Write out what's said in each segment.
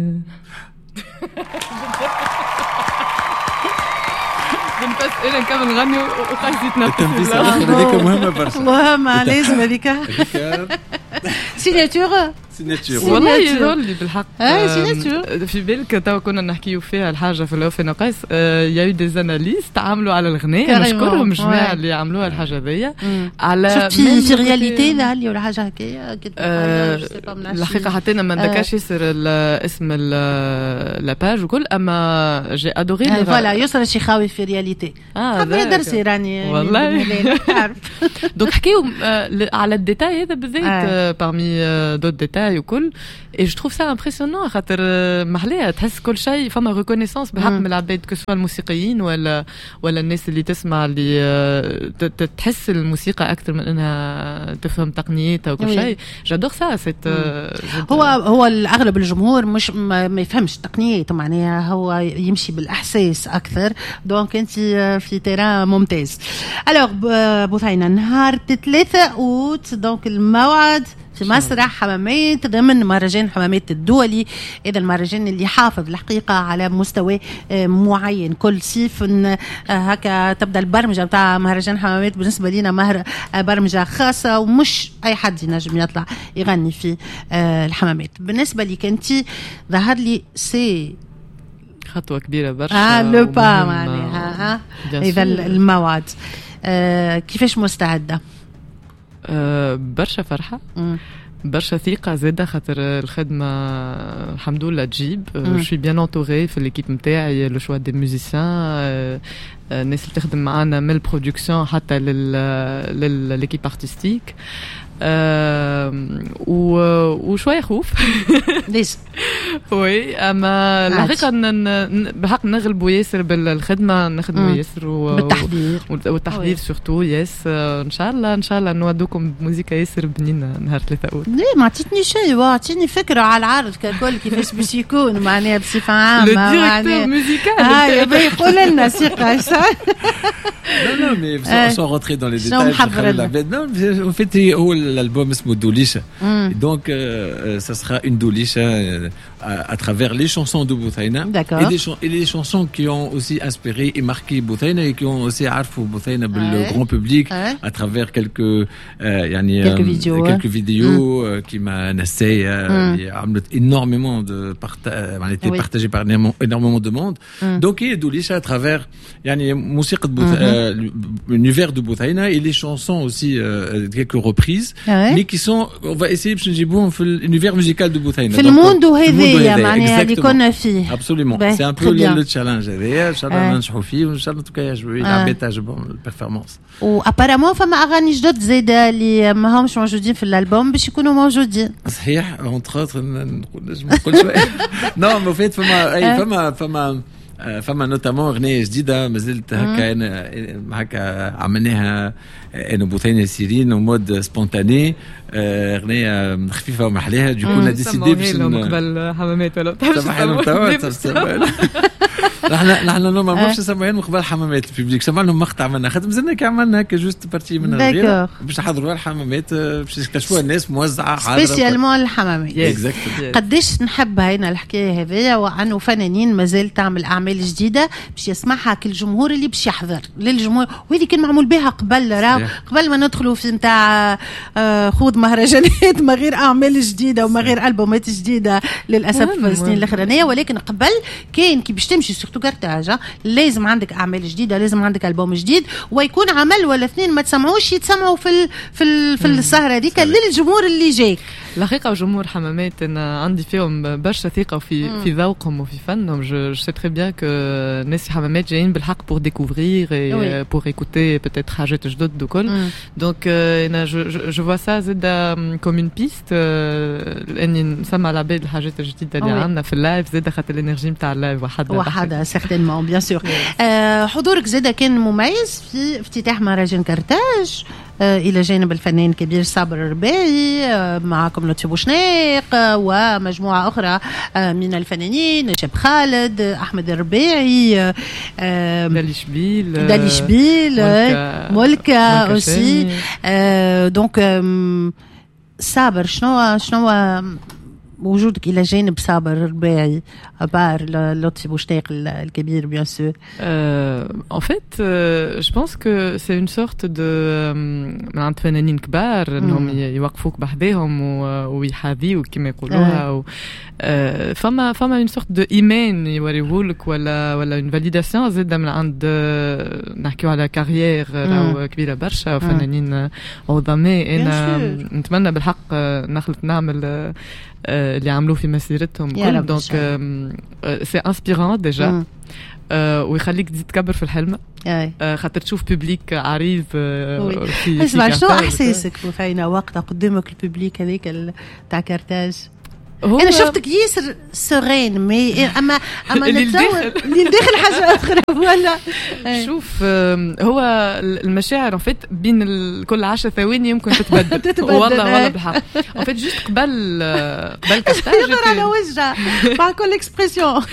بنبس إلى نكمل نغني وقاعد يتنفس. التنفيس هذيك مهمة برشا. مهمة لازم هذيك. سيناتور. والله يظل بالحق. سيناتور. في بالك توا كنا نحكيو فيها الحاجة في الأوفي نقاس يايو دي زاناليست عملوا على الغناء نشكرهم الجماعة اللي عملوها الحاجة ذي. على في رياليتي ذا اللي ولا حاجة هكايا. الحقيقة حتى أنا ما نذكرش يصير اسم لاباج وكل أما جي أدوري. فوالا يسرى الشيخاوي في رياليتي. حبي درسي راني. والله. دونك حكيو على الديتاي هذا بالذات parmi d'autres détails وكل. Et je trouve ça impressionnant خاطر محلية تحس كل شيء فما ريكونيسانس بحق من العباد كسوا الموسيقيين ولا الناس اللي تسمع اللي تحس الموسيقى أكثر من إنها تفهم تقنياتها وكل شيء. جادور سا سيت. هو الأغلب الجمهور مش ما يفهمش التقنيات معناها هو يمشي بالإحساس أكثر. دونك أنت في تيران ممتاز. ألوغ بوثينة نهار 3 أوت دونك الموعد في مسرح حمامات ضمن مهرجان حمامات الدولي. إذا المهرجان اللي حافظ الحقيقة على مستوى معين كل صيف هكا تبدأ البرمجة بتاع مهرجان حمامات بالنسبة لنا برمجة خاصة ومش أي حد ينجم يطلع يغني في الحمامات. بالنسبة لي كنتي ظهر لي سي خطوة كبيرة برشا. لوبا معناها إذا الموعد كيفاش مستعدة؟ برشا فرحة. برشا ثقة زادة خاطر الخدمة الحمد لله تجيب. je suis bien entourée في l'équipe نتاعي le choix des musiciens الناس اللي تخدم معانا من البرودكسيون حتى للl'équipe artistique. وشوية خوف. ليش؟ وي أما الحقيقة بحق نغلبوا ياسر بالخدمة نخدموا ياسر والتحضير سورتو يس. إن شاء الله نودوكم بموسيقى ياسر بنينة نهار 3 أوت. ليه ما عطيتني شيء عطيني فكرة على العرض ككل كيفاش باش يكون معناها بصفة عامة. الديريكتور ميوزيكال. هاي يقول لنا ثقة. Non, mais sans rentrer dans les détails. Non, en fait, l'album اسمه دوليشة. Donc, ça sera une doulicha à travers les chansons de Bouthaïna et les chansons qui ont aussi inspiré et marqué Bouthaïna et qui ont aussi عرفوا Bouthaïna le grand public à travers quelques vidéos qui m'a nassé عملت énormément de été partagé par énormément de monde. Donc, il y a doulicha à travers موسيقى l'univers de Bouthaïna et les chansons aussi quelques reprises mais qui sont on va essayer باش نجيبوهم في l'univers musical de Bouthaïna في الموند هذايا معناها اللي كنا فيه. absolument c'est un peu le challenge هذايا ان شاء الله ننجحوا فيه وان شاء الله توكا يعجبوا العباد تعجبهم البرفورمانس. وابارامون فما اغاني جدد زاده اللي ما همش موجودين في الالبوم باش يكونوا موجودين. صحيح اونتر نقول شويه نو مو فيت فما نوتامون اغنيه جديده مازلت هكا عملناها انه بوثينا سيرين ومود سبونتاني اغنيه خفيفه ومحليها كنا ديسيدي باش قبل حمامات ولا بتحبش نحن نورمال مش سامعين قبل حمامات الببليك سمع لهم مقطع منها خاطر مازلنا كي عملنا هكا جوست بارتي من الغيره باش نحضروا الحمامات باش يكتشفوها الناس موزعه حاضره سبيسيالمون الحمامات. قداش نحب هنا الحكايه هذيا وانه فنانين مازال تعمل اعمال جديده باش يسمعها كل الجمهور اللي باش يحضر للجمهور وهذه كان معمول بها قبل ما ندخلوا في نتاع خوض مهرجانات ما غير اعمال جديده وما غير البومات جديده للاسف في السنين الاخرانيه. ولكن قبل كان كي باش تمشي سورتو كارتاجا لازم عندك اعمال جديده لازم عندك البوم جديد ويكون عمل ولا اثنين ما تسمعوش يتسمعوا في السهره هذيك للجمهور اللي جاك. الحقيقه وجمهور حمامات انا عندي فيهم برشا ثقه في ذوقهم وفي فنهم. جو سي تري بيان كو ناس حمامات جايين بالحق بور ديكوفرير اي بور ايكوتي بوتيت حاجات جدد وكل. دونك انا جو فوا سا زاد كوم اون بيست اني نسمع العباد الحاجات الجديده اللي عندنا في اللايف زاد خاطر الانرجي نتاع اللايف وحدها سيغتينمون بيان سور. حضورك زاد كان مميز في افتتاح مهرجان كارتاج إلى جانب الفنان الكبير صابر الرباعي معكم لطفي بوشناق ومجموعة أخرى من الفنانين نجيب خالد أحمد الرباعي دالي شبيل ملكة أوسي. دونك صابر شنو وجودك الى جانب صابر الرباعي ابار لطفي بوشتاق الكبير bien sûr en fait je pense que c'est une sorte de عند فنانين كبار انهم يوقفوك بحذاهم ويحاذيوك كما يقولوها فما une sorte de ايمان يوريهولك ولا une validation زاده من عند نحكيو على كارير راهو كبيره برشا وفنانين عظماء. انا نتمنى بالحق نخلط نعمل اللي عملوه في مسيرتهم كل دونك سي انسبيرون ديجا ويخليك تزيد تكبر في الحلم خاطر تشوف بوبليك عريض في اسمع شنو احساسك فينا وقت قدامك البوبليك هذاك تاع كارتاج؟ انا شفتك ياسر سورين مي اما نتصور اللي داخل حاجه اخرى ولا شوف هو المشاعر فيت بين كل 10 ثواني يمكن تتبدل والله بالحق فيت جوست قبل كاستاج يظهر على وجهها مع كل اكسبرسيون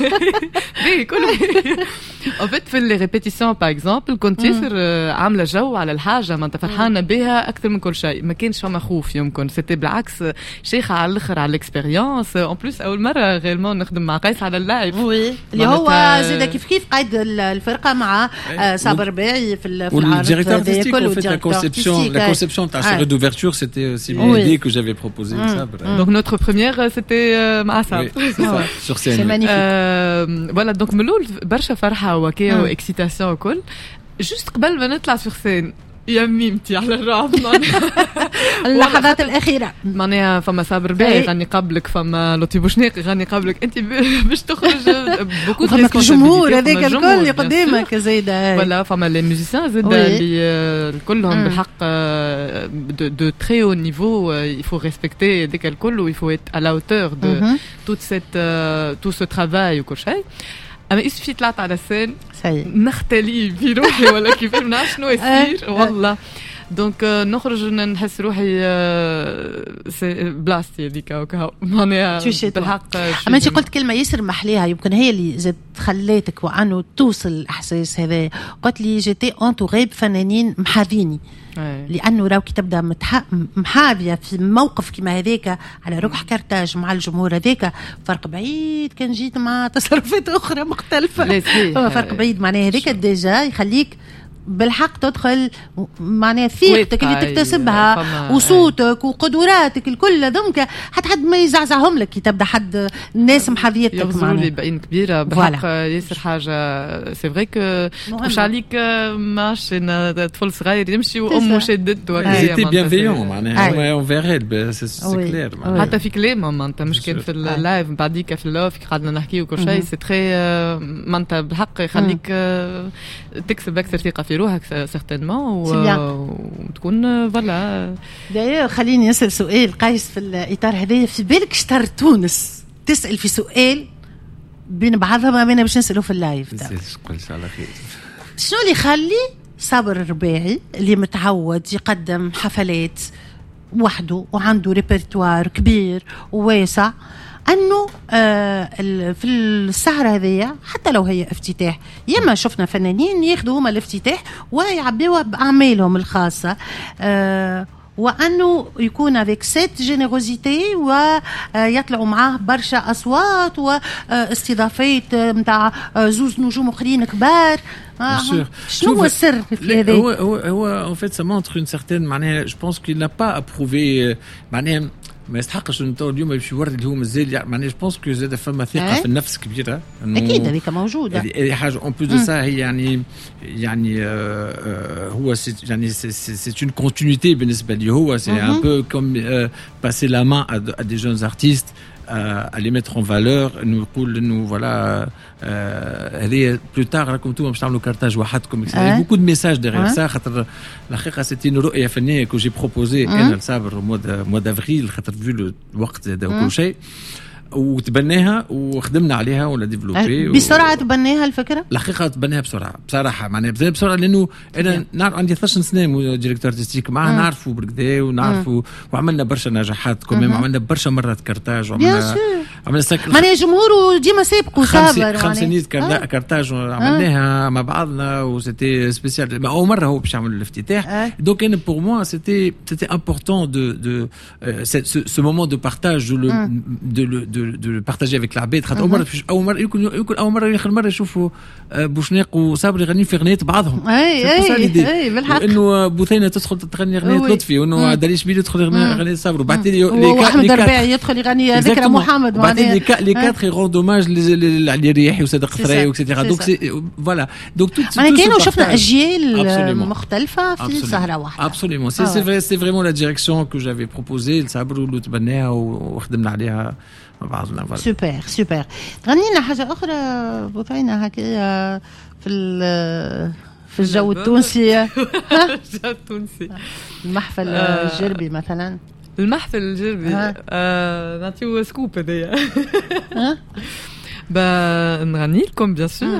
كل فيت في لي ريبيتيسيون باغ اكزومبل كنت ياسر عامله جو على الحاجه ما انت فرحانه بها اكثر من كل شيء ما كانش فما خوف يمكن سيتي بالعكس شيخه على الاخر على الاكسبيريونس اون بليس اول مره غيرمون نخدم مع قيس على اللايف وي اللي هو زاد كيف قايد الفرقه مع صابر باعي في العرض la conception تاع الشغل دوفرتور سيتي aussi une idée que j'avais proposée Sabre. Donc notre première c'était مع صابر sur scène. C'est magnifique. Voilà donc ملول برشا فرحه وكاو واكسيتاسيون وكل جوست قبل ما نطلع sur scène يا ميمتي على الرعب اللحظات الأخيرة معناها فما صابر باعي يغني قبلك فما لطفي بوشناق يغني قبلك أنت باش تخرج بوكو فما الجمهور هذاك الكل اللي قدامك زايدة ولا فما لي ميوزيسيان زادا اللي كلهم بالحق دو تري او نيفو يفو ريسبكتي هذاك الكل ويفو ات على اوتور دو تو سو ترافاي وكل شيء. اما اسفي طلعت على السين نختلي في روحي ولا كيف ما نعرف شنو يصير والله دونك نخرج نحس روحي بلاستي هذيك وكا معناها بالحق. اما انت قلت كلمه ياسر محليها يمكن هي اللي زاد خلاتك وانه توصل الاحساس هذا. قلت لي جيتي انتوري بفنانين محاذيني لانه راو كي تبدا محاذيه في موقف كما هذاك على روح كارتاج مع الجمهور هذاك فرق بعيد. كان جيت مع تصرفات اخرى مختلفه فرق بعيد معناها هذاك ديجا يخليك بالحق تدخل معناها ثقتك اللي تكتسبها وصوتك وقدراتك الكل ضمك حد ما يزعزعهم لك كي تبدا حد الناس محاذيتك يغزروا لي باين كبيره بالحق ياسر حاجه سي فري كو مش عليك ماش طفل صغير يمشي وامه شدته سيتي بيانفيون معناها اون فيغي سي كلير حتى في كلامهم انت مش كان في اللايف بعديك في اللوف قعدنا نحكي وكل شيء سي تري ما انت بالحق يخليك تكسب اكثر ثقه في روحك سيغتينمون وتكون فوالا. داير خليني نسأل سؤال قيس في الإطار هذا. في بالك شطر تونس تسأل في سؤال بين بعضها ما بينا باش نسأله في اللايف ده شنو اللي يخلي صابر الرباعي اللي متعود يقدم حفلات وحده وعنده ريبرتوار كبير وواسع أنه في السهرة هذية حتى لو هي افتتاح ياما شفنا فنانين ياخدوا هما الافتتاح ويعبيوها بأعمالهم الخاصة وأنه يكون avec cette générosité ويطلعوا معاه برشا أصوات واستضافات متاع زوز نجوم أخرين كبار. شنو هو السر في هذا؟ هو en fait ça montre une certaine معناها je pense qu'il n'a pas approuvé معناها ما يستحقش انه تو اليوم باش يورد اللي هو مازال معناها جو بونس كو زاد فما ثقه في النفس كبيره اكيد هذيك موجوده هذه حاجه اون بلوس دو سا هي يعني هو يعني سي اون كونتينيتي بالنسبه لي هو سي ان بو كوم باسي لا مان ا دي جون ارتيست à les mettre en valeur نقول انه فوالا هذه بلو تار راكم انتم باش تعملوا كارتاج وحدكم beaucoup de messages derrière ça خاطر الحقيقه سيتي une رؤيه فنيه كو جي بروبوزي انا لصابر مود افريل خاطر فيو الوقت هذا وكل شيء وتبناها وخدمنا عليها ولا ديفلوبي بسرعه تبناها الفكره. الحقيقه تبناها بسرعه بصراحه، معناها بسرعه لانه انا نعرف عندي 12 سنه ديريكتور ارتستيك معاه، نعرفوا بالكدا ونعرفوا وعملنا برشا نجاحات كمان، عملنا برشا مرات كارتاج وعملنا معناها جمهور ديما سابقوا صابر 5 كارتاج عملناها مع بعضنا وسيتي سبيسيال. اول مره هو باش يعمل الافتتاح. دونك انا بور موا سيتي امبورطون دو ce moment de partage de le partager avec العباد، خاطر اول مره يمكن اول مره اخر مره يشوفوا بوشناق وصابر يغنيو في اغنيه بعضهم. اي بالحق انه بوثينه تدخل تغني اغنيه لطفي، وانه دليش بيدو يدخل يغني اغنيه صابر، وبعدين واحمد الرباعي يدخل يغني ذكرى محمد، وبعدين لي كاتر يغون دوماج لعلي رياحي وصادق ثري وكسيتيرا. دونك فوالا دونك كانوا شفنا اجيال مختلفه في سهره واحده. ابسوليومون سي فريمون لا ديريكسيون كو جافي بروبوزي لصابر واللي تبناها وخدمنا عليها مع بعضنا. سوبر. غني لنا حاجه اخرى بوثينه هكايا في الجو التونسي. الجو التونسي، المحفل الجربي مثلا. المحفل الجربي نعطيو سكوب هذايا. نغني لكم بيان سور.